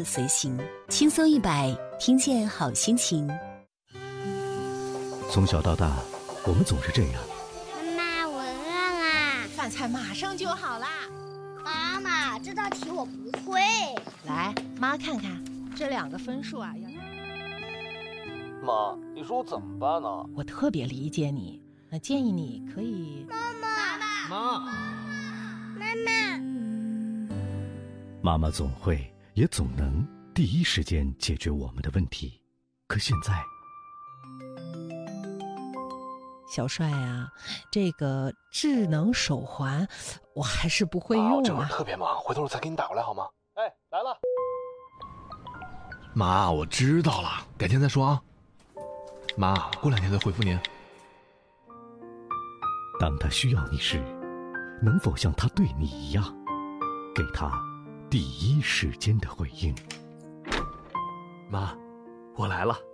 色随行，轻松100，听见好心情。 从小到大，我们总是这样。 妈妈，我饿啦！ 饭菜马上就好啦。 妈妈，这道题我不会。 来，妈看看这2个分数啊。 妈，你说我怎么办呢？ 我特别理解你，那建议你可以…… 妈妈总会也总能第一时间解决我们的问题，可现在， 小帅啊，这个智能手环我还是不会用啊。 我这会儿特别忙，回头我再给你打过来好吗？哎，来了。 妈，我知道了，改天再说啊。妈，过2天再回复您。 当他需要你时，能否像他对你一样，给他第一时间的回应？ 妈，我来了。